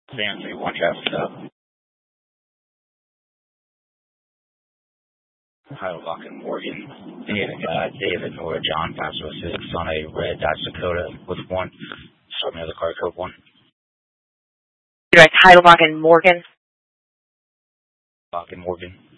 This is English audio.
Fancy one traffic up. Heidelbach and Morgan. And David or John 506 on a red Dodge Dakota with one. Show me the car code 1. Direct Heidelbach and Morgan. Heidelbach and Morgan.